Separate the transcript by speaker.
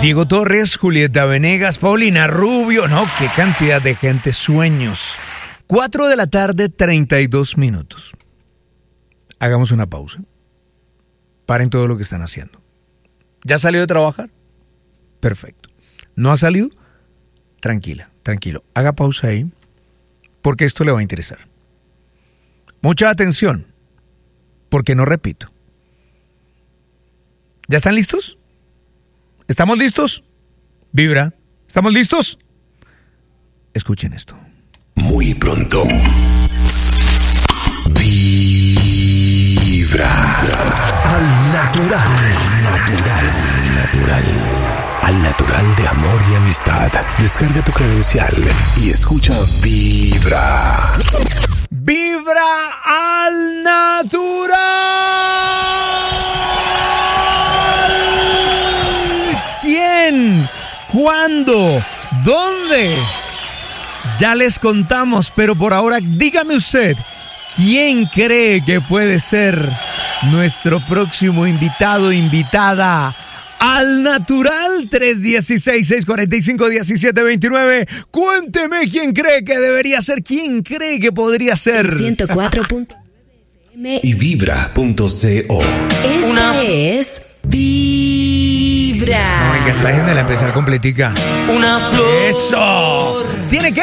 Speaker 1: Diego Torres, Julieta Venegas, Paulina Rubio. No, qué cantidad de gente. Sueños. 4 de la tarde, 32 minutos. Hagamos una pausa. Paren todo lo que están haciendo. ¿Ya salió de trabajar? Perfecto. ¿No ha salido? Tranquila, tranquilo. Haga pausa ahí, porque esto le va a interesar. Mucha atención, porque no repito. ¿Ya están listos? ¿Estamos listos? Vibra. ¿Estamos listos? Escuchen esto.
Speaker 2: Muy pronto. Vibra. Al natural. Al natural de amor y amistad. Descarga tu credencial y escucha Vibra.
Speaker 1: Vibra al natural. ¿Quién? ¿Cuándo? ¿Dónde? Ya les contamos, pero por ahora dígame usted, ¿quién cree que puede ser nuestro próximo invitado, invitada al natural? 316-645-1729. Cuénteme quién cree que debería ser, quién cree que podría ser.
Speaker 3: 104.9
Speaker 2: y vibra.co.
Speaker 3: Esta es Vibra.
Speaker 1: Oiga, esta gente la empezar completica.
Speaker 4: Una flor.
Speaker 1: ¡Eso! Tiene que